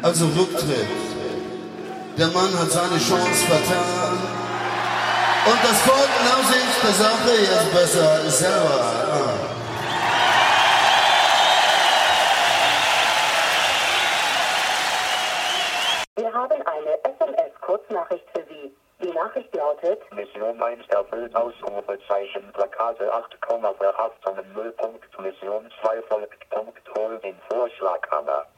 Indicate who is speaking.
Speaker 1: Also Rücktritt. Der Mann hat seine Chance vertan. Und das Volk nahm sich der Sache jetzt besser selber an.
Speaker 2: Wir haben eine SMS-Kurznachricht für Sie. Die Nachricht lautet:
Speaker 3: Mission 1 erfüllt, Ausrufezeichen, Plakate 8, Verhaftungen 0. Mission 2 folgt, hol den Vorschlaghammer.